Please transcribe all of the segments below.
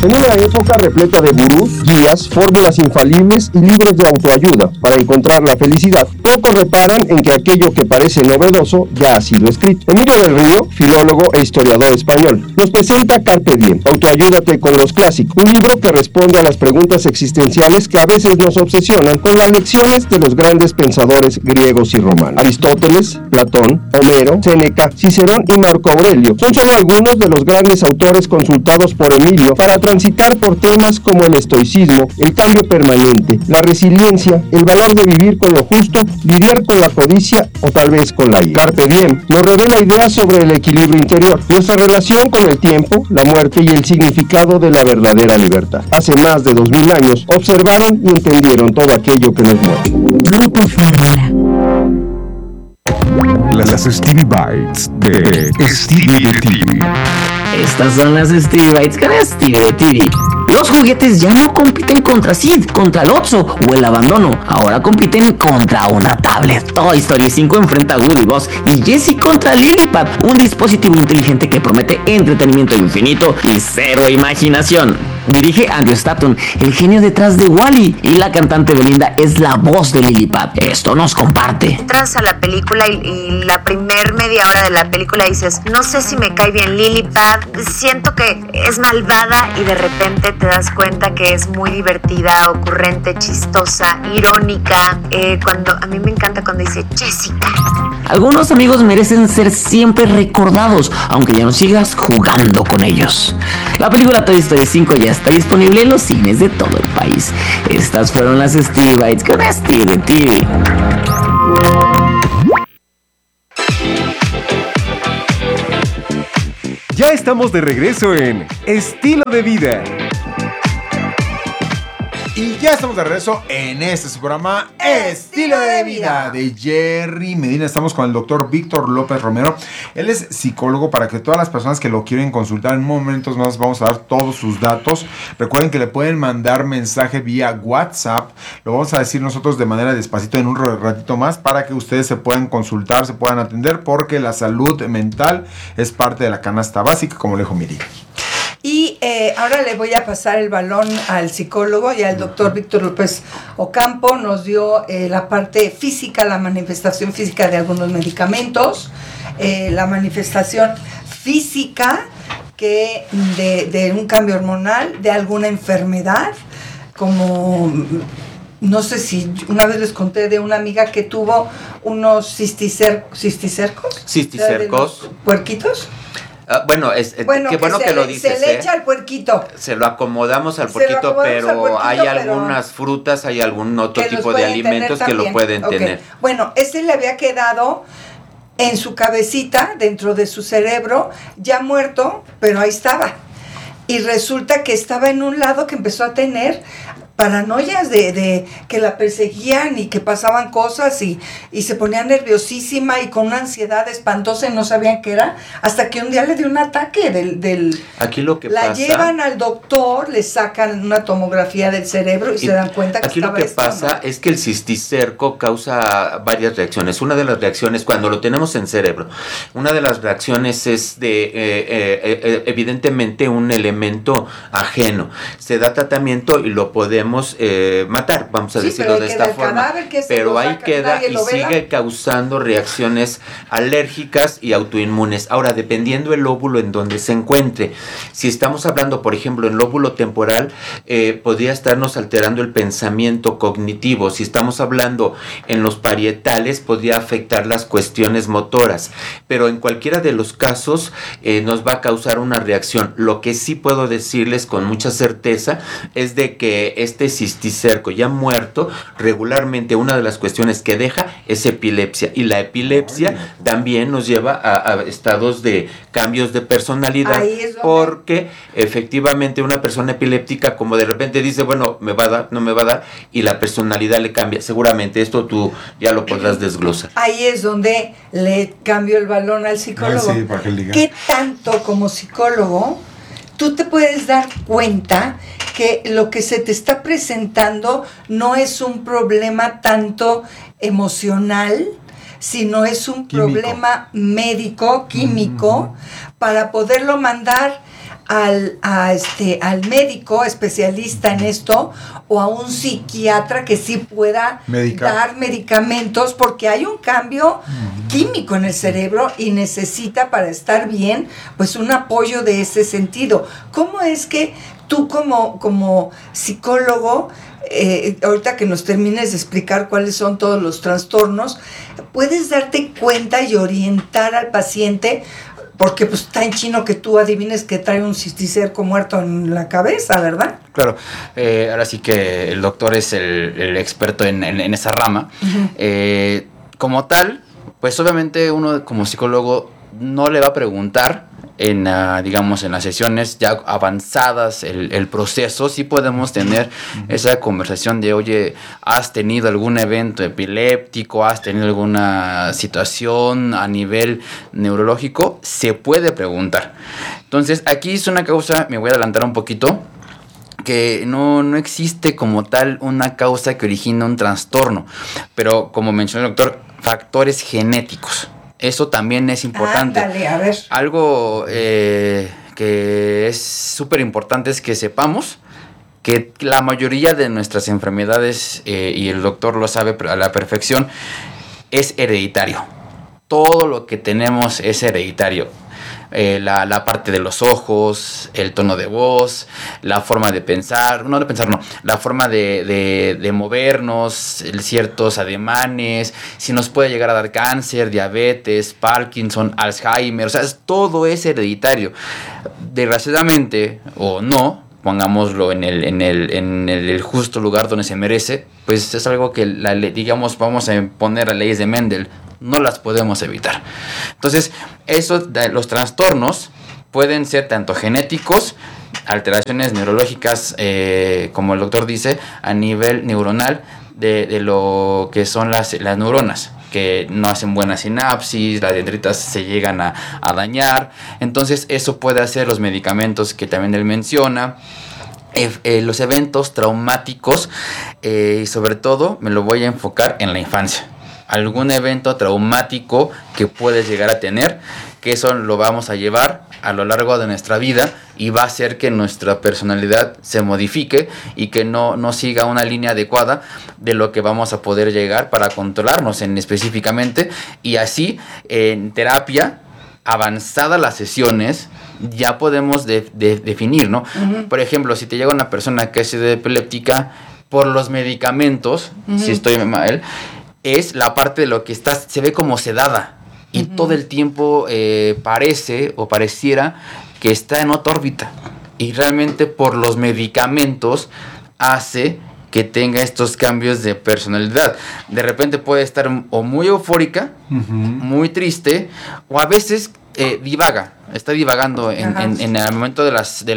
En una época repleta de gurús, guías, fórmulas infalibles y libros de autoayuda para encontrar la felicidad, pocos reparan en que aquello que parece novedoso ya ha sido escrito. Emilio del Río, filólogo e historiador español, nos presenta Carpe Diem, Autoayúdate con los clásicos, un libro que responde a las preguntas existenciales que a veces nos obsesionan con las lecciones de los grandes pensadores griegos y romanos. Aristóteles, Platón, Homero, Séneca, Cicerón y Marco Aurelio son solo algunos de los grandes autores consultados por Emilio para transitar por temas como el estoicismo, el cambio permanente, la resiliencia, el valor de vivir con lo justo, lidiar con la codicia o tal vez con la ira. Carpe Diem nos revela ideas sobre el equilibrio interior, nuestra relación con el tiempo, la muerte y el significado de la verdadera libertad. Hace más de 2000 años observaron y entendieron todo aquello que nos mueve. Grupo Fórmula. Las Stevie Bites de Stevie de TV. Estas son las Stevie Bites con Stevie de TV. Los juguetes ya no compiten contra Sid, contra el Otso o el abandono. Ahora compiten contra una tablet. Toy Story 5 enfrenta a Woody, Buzz y Jessie contra Lillipad, un dispositivo inteligente que promete entretenimiento infinito y cero imaginación. Dirige Andrew Stanton, el genio detrás de Wall-E, y la cantante Belinda es la voz de Lillipad. Esto nos comparte. Entras a la película y la primer media hora de la película dices, no sé si me cae bien Lillipad, siento que es malvada, y de repente te das cuenta que es muy divertida, ocurrente, chistosa, irónica. A mí me encanta cuando dice Jessica. Algunos amigos merecen ser siempre recordados, aunque ya no sigas jugando con ellos. La película Toy Story 5 ya está disponible en los cines de todo el país. Estas fueron las Stevie Bites con Stevie de TV. Ya estamos de regreso en Estilo de Vida. Y ya estamos de regreso en este su programa Estilo de Vida de Jerry Medina. Estamos con el doctor Víctor López Romero. Él es psicólogo. Para que todas las personas que lo quieren consultar, en momentos más vamos a dar todos sus datos. Recuerden que le pueden mandar mensaje vía WhatsApp. Lo vamos a decir nosotros de manera despacito en un ratito más para que ustedes se puedan consultar, se puedan atender, porque la salud mental es parte de la canasta básica, como le dijo Miri. Y ahora le voy a pasar el balón al psicólogo y al doctor Víctor López Ocampo. Nos dio la parte física, la manifestación física de algunos medicamentos, la manifestación física que de un cambio hormonal, de alguna enfermedad, como... No sé si una vez les conté de una amiga que tuvo unos cisticercos. Cisticercos. ¿Puerquitos? Bueno, qué bueno que lo dices. Se le echa al puerquito. Se lo acomodamos al puerquito, pero hay algunas frutas, hay algún otro tipo de alimentos que lo pueden tener. Bueno, ese le había quedado en su cabecita, dentro de su cerebro, ya muerto, pero ahí estaba. Y resulta que estaba en un lado que empezó a tener paranoias de que la perseguían y que pasaban cosas y se ponía nerviosísima y con una ansiedad espantosa y no sabían qué era, hasta que un día le dio un ataque del aquí lo que la pasa, llevan al doctor, le sacan una tomografía del cerebro y se dan cuenta que aquí estaba lo que pasa, ¿no? Es que el cisticerco causa varias reacciones. Una de las reacciones, cuando lo tenemos en cerebro, una de las reacciones es de evidentemente un elemento ajeno. Se da tratamiento y lo podemos matar, vamos a decirlo de esta forma, pero ahí queda y sigue causando reacciones alérgicas y autoinmunes. Ahora, dependiendo el lóbulo en donde se encuentre, si estamos hablando, por ejemplo, en lóbulo temporal, podría estarnos alterando el pensamiento cognitivo. Si estamos hablando en los parietales, podría afectar las cuestiones motoras, pero en cualquiera de los casos nos va a causar una reacción. Lo que sí puedo decirles con mucha certeza es de que este cisticerco ya muerto, regularmente una de las cuestiones que deja es epilepsia, y la epilepsia también nos lleva a estados de cambios de personalidad, porque efectivamente una persona epiléptica, como de repente dice, bueno, me va a dar, no me va a dar, y la personalidad le cambia. Seguramente esto tú ya lo podrás desglosar. Ahí es donde le cambio el balón al psicólogo. Sí, para que él diga. ¿Qué tanto como psicólogo tú te puedes dar cuenta que lo que se te está presentando no es un problema tanto emocional, sino es un problema médico, químico, para poderlo mandar al médico especialista en esto o a un psiquiatra que sí pueda dar medicamentos, porque hay un cambio químico en el cerebro y necesita, para estar bien, pues un apoyo de ese sentido. ¿Cómo es que tú como psicólogo, ahorita que nos termines de explicar cuáles son todos los trastornos, puedes darte cuenta y orientar al paciente? Porque pues está en chino que tú adivines que trae un cisticerco muerto en la cabeza, ¿verdad? Claro, ahora sí que el doctor es el experto en esa rama. Uh-huh. Como tal, pues obviamente uno como psicólogo no le va a preguntar digamos, en las sesiones ya avanzadas el proceso. Sí podemos tener esa conversación de, oye, ¿has tenido algún evento epiléptico? ¿Has tenido alguna situación a nivel neurológico? Se puede preguntar. Entonces, aquí es una causa, me voy a adelantar un poquito, que no existe como tal una causa que origina un trastorno, pero como mencionó el doctor, factores genéticos. Eso también es importante. Ándale, a ver. Algo que es súper importante es que sepamos que la mayoría de nuestras enfermedades, y el doctor lo sabe a la perfección, es hereditario. Todo lo que tenemos es hereditario. La parte de los ojos, el tono de voz, la forma de pensar, la forma de movernos, ciertos ademanes, si nos puede llegar a dar cáncer, diabetes, Parkinson, Alzheimer, o sea, todo es hereditario. Desgraciadamente, o no, pongámoslo en el justo lugar donde se merece, pues es algo que digamos, vamos a poner a leyes de Mendel, no las podemos evitar. Entonces, los trastornos pueden ser tanto genéticos, alteraciones neurológicas, como el doctor dice, a nivel neuronal de lo que son las neuronas, que no hacen buena sinapsis, las dendritas se llegan a dañar. Entonces, eso puede hacer los medicamentos que también él menciona. Los eventos traumáticos, y sobre todo me lo voy a enfocar en la infancia. Algún evento traumático que puedes llegar a tener, que eso lo vamos a llevar a lo largo de nuestra vida y va a hacer que nuestra personalidad se modifique y que no siga una línea adecuada de lo que vamos a poder llegar para controlarnos específicamente. Y así, en terapia avanzada las sesiones, ya podemos definir, ¿no? Uh-huh. Por ejemplo, si te llega una persona que es epiléptica, por los medicamentos, uh-huh, si estoy mal, es la parte de lo que se ve como sedada y uh-huh, todo el tiempo parece o pareciera que está en otra órbita, y realmente por los medicamentos hace que tenga estos cambios de personalidad. De repente puede estar o muy eufórica, uh-huh, muy triste, o a veces está divagando en el momento de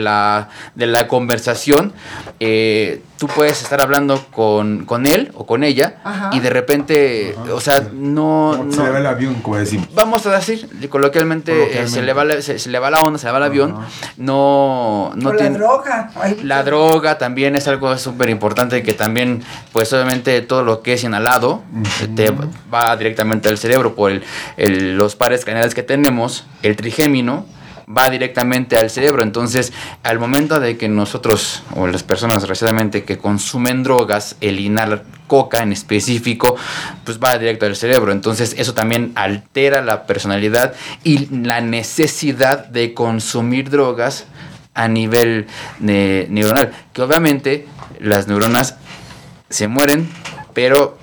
la conversación. Tú puedes estar hablando con él o con ella, ajá, y de repente, o sea, se le va el avión, como decimos. Vamos a decir, coloquialmente, se le va la onda, se le va el avión. No tiene, la droga. La droga también es algo súper importante, que también, pues obviamente todo lo que es inhalado, uh-huh, te va directamente al cerebro por los pares craneales que tenemos. El trigémino va directamente al cerebro. Entonces, al momento de que nosotros, o las personas recientemente que consumen drogas, el inhalar coca en específico, pues va directo al cerebro. Entonces, eso también altera la personalidad y la necesidad de consumir drogas a nivel neuronal. Que obviamente las neuronas se mueren, pero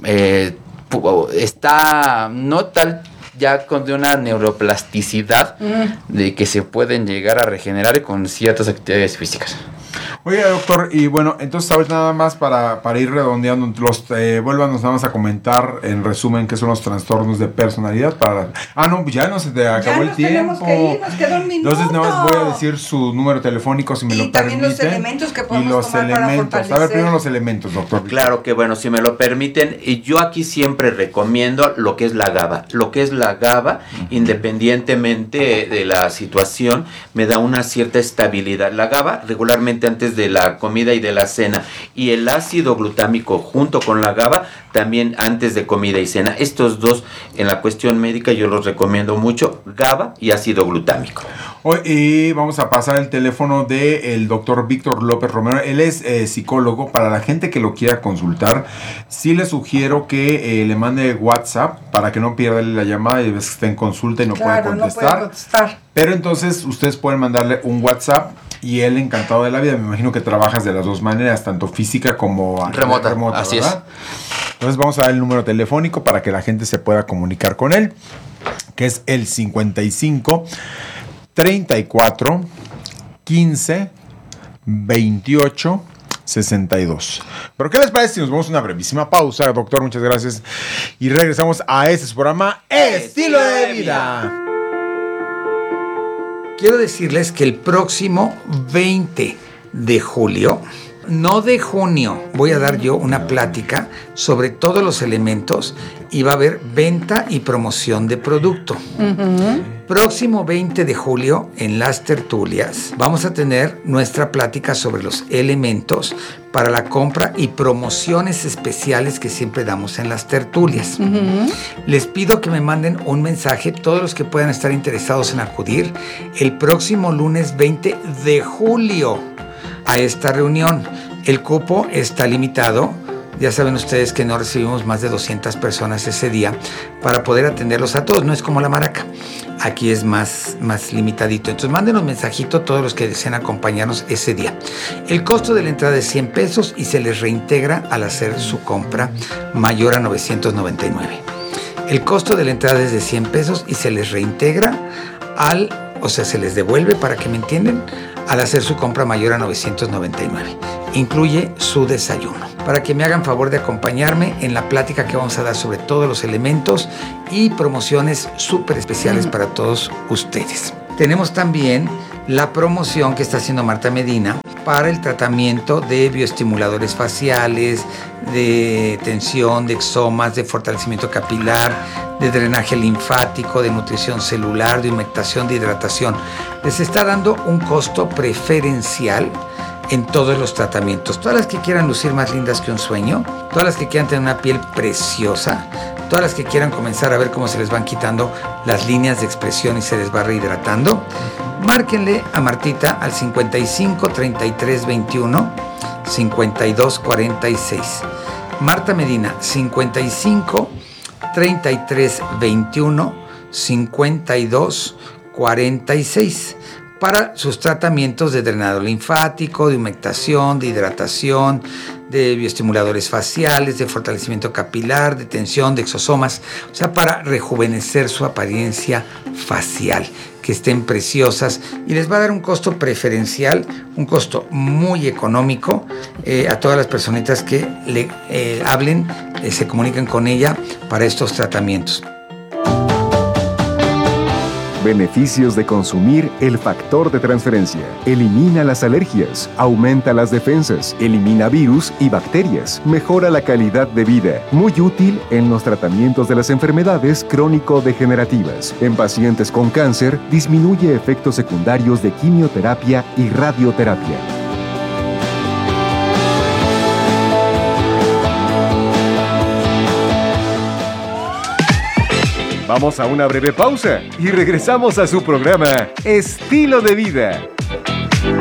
está no tal ya con una neuroplasticidad de que se pueden llegar a regenerar con ciertas actividades físicas. Oye, doctor, y bueno, entonces ahorita nada más para ir redondeando, vuélvanos nada más a comentar en resumen qué son los trastornos de personalidad. No, ya no se te acabó el tiempo. Tenemos que ir, nos queda un minuto. Entonces nada más voy a decir su número telefónico, si me lo permiten. Y también los elementos que podemos tomar para fortalecer. A ver, primero los elementos, doctor. Claro que bueno, si me lo permiten, yo aquí siempre recomiendo lo que es la GABA. Lo que es la GABA, independientemente de la situación, me da una cierta estabilidad. La GABA regularmente antes antes de la comida y de la cena, y el ácido glutámico junto con la GABA también antes de comida y cena. Estos dos en la cuestión médica yo los recomiendo mucho, GABA y ácido glutámico. Y vamos a pasar el teléfono del doctor Víctor López Romero. Él es psicólogo. Para la gente que lo quiera consultar, sí le sugiero que le mande WhatsApp para que no pierda la llamada y a veces está en consulta y no puede contestar. No puede contestar. Pero entonces ustedes pueden mandarle un WhatsApp y él encantado de la vida. Me imagino que trabajas de las dos maneras, tanto física como remota. Así ¿verdad? Entonces vamos a dar el número telefónico para que la gente se pueda comunicar con él, que es el 55 34 15 28 62. Pero ¿qué les parece si nos vamos a una brevísima pausa, doctor? Muchas gracias. Y regresamos a su programa Estilo de Vida. Quiero decirles que el próximo 20 de julio, no de junio, voy a dar yo una plática sobre todos los elementos y va a haber venta y promoción de producto. Próximo 20 de julio, en las tertulias, vamos a tener nuestra plática sobre los elementos para la compra y promociones especiales que siempre damos en las tertulias. Les pido que me manden un mensaje, todos los que puedan estar interesados en acudir, el próximo lunes 20 de julio a esta reunión. El cupo está limitado. Ya saben ustedes que no recibimos más de 200 personas ese día para poder atenderlos a todos. No es como la Maraca. Aquí es más limitadito. Entonces manden un mensajito a todos los que deseen acompañarnos ese día. El costo de la entrada es 100 pesos y se les reintegra al hacer su compra mayor a 999. El costo de la entrada es de 100 pesos y se les reintegra se les devuelve, para que me entiendan, al hacer su compra mayor a 999. Incluye su desayuno. Para que me hagan favor de acompañarme en la plática que vamos a dar sobre todos los elementos y promociones súper especiales para todos ustedes. Tenemos también la promoción que está haciendo Marta Medina para el tratamiento de bioestimuladores faciales, de tensión, de exomas, de fortalecimiento capilar, de drenaje linfático, de nutrición celular, de humectación, de hidratación. Les está dando un costo preferencial en todos los tratamientos. Todas las que quieran lucir más lindas que un sueño, todas las que quieran tener una piel preciosa, todas las que quieran comenzar a ver cómo se les van quitando las líneas de expresión y se les va rehidratando, márquenle a Martita al 55 33 21 52 46. Marta Medina, 55 33 21 52 46. Para sus tratamientos de drenado linfático, de humectación, de hidratación, de bioestimuladores faciales, de fortalecimiento capilar, de tensión, de exosomas, o sea, para rejuvenecer su apariencia facial, que estén preciosas, y les va a dar un costo preferencial, un costo muy económico a todas las personitas que le hablen, se comuniquen con ella para estos tratamientos. Beneficios de consumir el factor de transferencia. Elimina las alergias, aumenta las defensas, elimina virus y bacterias, mejora la calidad de vida. Muy útil en los tratamientos de las enfermedades crónico-degenerativas. En pacientes con cáncer, disminuye efectos secundarios de quimioterapia y radioterapia. Vamos a una breve pausa y regresamos a su programa Estilo de Vida.